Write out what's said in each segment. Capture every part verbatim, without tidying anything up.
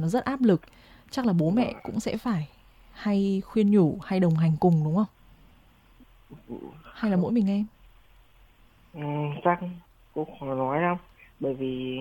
nó rất áp lực. Chắc là bố mẹ cũng sẽ phải hay khuyên nhủ, hay đồng hành cùng đúng không? Hay là mỗi mình em? Ừ, chắc cũng khó nói lắm. Bởi vì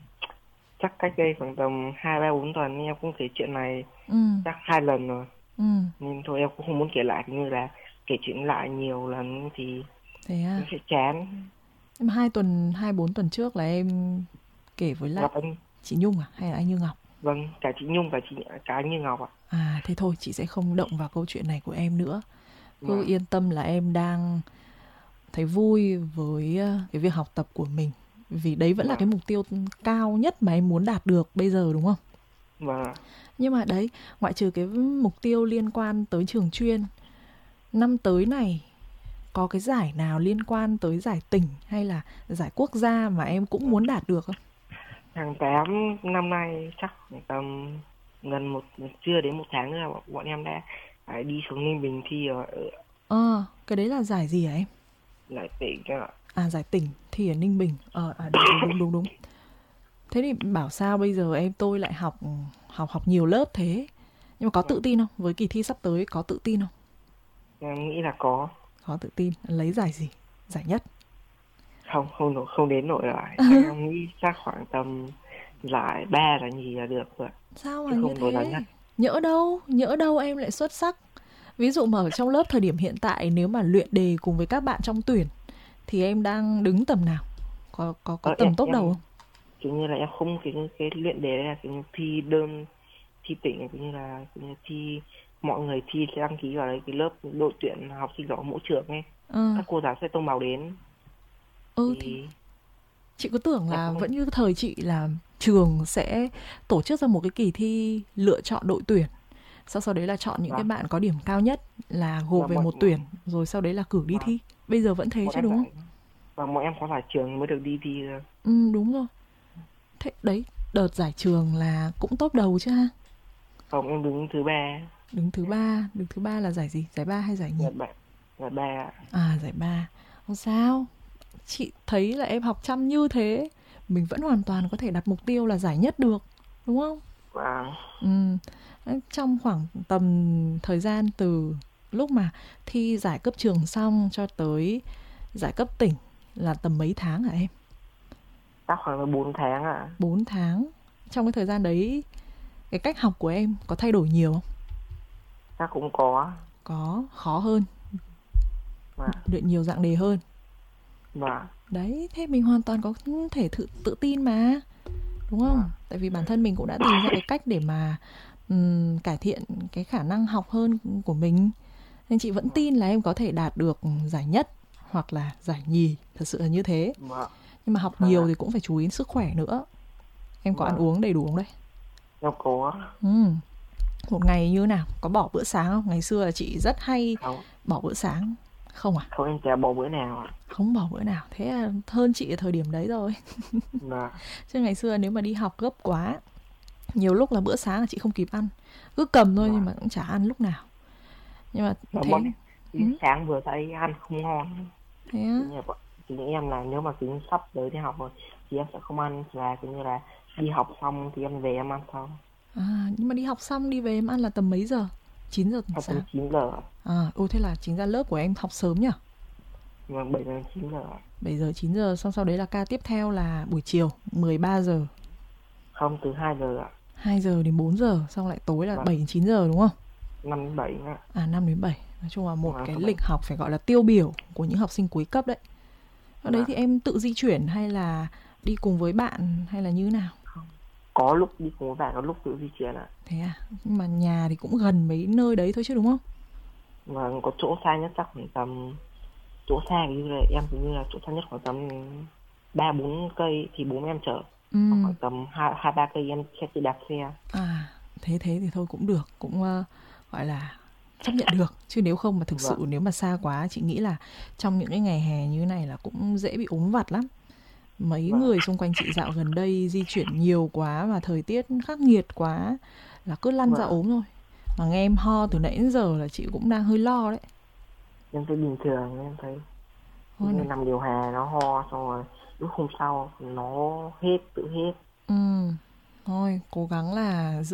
chắc cách đây khoảng tầm hai ba bốn tuần em cũng kể chuyện này Ừ. chắc hai lần rồi. Ừ. Nên thôi em cũng không muốn kể lại, như là kể chuyện lại nhiều lần thì Thế à? nó sẽ chán. Nhưng mà hai tuần, hai bốn tuần trước là em kể với lại Gặp anh, chị Nhung à? Hay là anh Như Ngọc? vâng, cả chị Nhung cả chị cả anh Như Ngọc ạ. À thế thôi, chị sẽ không động vào câu chuyện này của em nữa. Cứ Vâng, yên tâm là em đang thấy vui với ờ, cái việc học tập của mình. Vì đấy vẫn là vâng, cái mục tiêu cao nhất mà em muốn đạt được bây giờ đúng không? vâng ạ. Nhưng mà đấy, ngoại trừ cái mục tiêu liên quan tới trường chuyên, năm tới này có cái giải nào liên quan tới giải tỉnh hay là giải quốc gia mà em cũng muốn đạt được không? Tháng tám năm nay chắc khoảng tầm gần một chưa đến một tháng nữa là bọn bọn em đã phải đi xuống Ninh Bình thi ở, ở Ờ, cái đấy là giải gì hả em? lại tỉnh ạ. À giải tỉnh thi ở Ninh Bình. Ờ, à đúng đúng đúng đúng đúng. Thế thì bảo sao bây giờ em tôi lại học học học nhiều lớp thế? Nhưng mà có tự tin không? Với kỳ thi sắp tới có tự tin không? Em nghĩ là có. Có tự tin. Lấy giải gì? Giải nhất. Không, không nổi, không đến nổi lại. Chắc em nghĩ chắc khoảng tầm giải ba là nhì là được rồi. Sao Chứ mà như không nổi giải nhất. thế? Nhỡ đâu, nhỡ đâu em lại xuất sắc. Ví dụ mà ở trong lớp thời điểm hiện tại nếu mà luyện đề cùng với các bạn trong tuyển thì em đang đứng tầm nào? Có có có Ờ, em tầm top đầu em không? kiểu như là em không cái cái luyện đề đấy là kiểu như thi đơn thi tỉnh, kiểu như là kiểu như thi mọi người thi sẽ đăng ký vào đấy cái lớp đội tuyển học sinh giỏi mỗi trường ấy, Ờ, các cô giáo sẽ thông báo đến ừ thì thì chị cứ tưởng em là không. vẫn như thời chị là trường sẽ tổ chức ra một cái kỳ thi lựa chọn đội tuyển. Sau sau đấy là chọn những cái Vâng, bạn có điểm cao nhất là gộp và về bọn một tuyển rồi sau đấy là cử đi và thi. Bây giờ vẫn thế bọn chứ em đúng không? phải và bọn em có phải trường mới được đi thi thôi. Ừ đúng rồi. Thế đấy, đợt giải trường là cũng top đầu chứ ha? Không, em đứng thứ ba. Đứng thứ ba, đứng thứ ba là giải gì? Giải ba hay giải nhì? Giải ba, giải ba. À giải ba. Không sao, chị thấy là em học chăm như thế, mình vẫn hoàn toàn có thể đặt mục tiêu là giải nhất được, đúng không? Và Ừ. Trong khoảng tầm thời gian từ lúc mà thi giải cấp trường xong cho tới giải cấp tỉnh là tầm mấy tháng hả em? chắc khoảng là bốn tháng ạ. Bốn tháng. Trong cái thời gian đấy, cái cách học của em có thay đổi nhiều không? Chắc cũng có. Có khó hơn, và luyện nhiều dạng đề hơn. và Đấy, thế mình hoàn toàn có thể tự, tự tin mà, đúng và không? Tại vì bản thân mình cũng đã tìm ra cái cách để mà ừm, cải thiện cái khả năng học hơn của mình. Nên chị vẫn tin là em có thể đạt được giải nhất hoặc là giải nhì, thật sự là như thế. và Nhưng mà học vâng nhiều ạ. thì cũng phải chú ý đến sức khỏe nữa. Em có ăn Vâng, uống đầy đủ không đấy? em có. Ừm, một ngày như nào? Có bỏ bữa sáng không? Ngày xưa là chị rất hay Không, bỏ bữa sáng. Không à? không, em chả bỏ bữa nào ạ. Không bỏ bữa nào. Thế là hơn chị ở thời điểm đấy rồi. và Chứ ngày xưa nếu mà đi học gấp quá, nhiều lúc là bữa sáng là chị không kịp ăn. Cứ cầm thôi nhưng và mà cũng chả ăn lúc nào. Nhưng mà và bọn thế. em Ừ, đến sáng vừa dậy ăn không ngon. thế á. Kiểu như là bọn kiểu như em là nếu mà tính sắp tới đi học rồi thì em sẽ không ăn, và kiểu như là đi học xong thì em về em ăn xong. À, nhưng mà đi học xong đi về em ăn là tầm mấy giờ? Chín giờ Vào tầm sáng. chín giờ ạ. À, ô thế là chính ra lớp của em học sớm nhỉ? Và bảy giờ chín giờ ạ. Bảy giờ chín giờ xong sau đấy là ca tiếp theo là buổi chiều mười ba giờ, Không, từ hai giờ ạ. hai giờ đến bốn giờ, xong lại tối là Và bảy đến chín giờ đúng không? năm đến bảy ạ. À năm đến bảy. Nói chung là một Và cái các bạn. lịch học phải gọi là tiêu biểu của những học sinh cuối cấp đấy. Ở đấy Và thì em tự di chuyển hay là đi cùng với bạn hay là như nào? không, có lúc đi cùng với bạn, có lúc tự di chuyển ạ. Thế à? Nhưng mà nhà thì cũng gần mấy nơi đấy thôi chứ đúng không? Và có chỗ xa nhất chắc khoảng tầm, chỗ xa như là em thì như là chỗ xa nhất khoảng tầm ba bốn cây thì bố mẹ em chở. Ừ. Còn khoảng tầm hai hai ba cây em sẽ tự đạp xe. À, thế thế thì thôi cũng được, cũng ờ, gọi là chấp nhận được. Chứ nếu không mà thực sự Vâng, nếu mà xa quá chị nghĩ là trong những cái ngày hè như này là cũng dễ bị ốm vặt lắm. Mấy vâng, người xung quanh chị dạo gần đây di chuyển nhiều quá và thời tiết khắc nghiệt quá là cứ lăn ra vâng. ốm thôi. Mà nghe em ho từ nãy đến giờ là chị cũng đang hơi lo đấy. Em thấy bình thường, em thấy Thôi như này. nằm điều hòa nó ho xong rồi lúc hôm sau nó hết tự hết. Ừ, thôi cố gắng là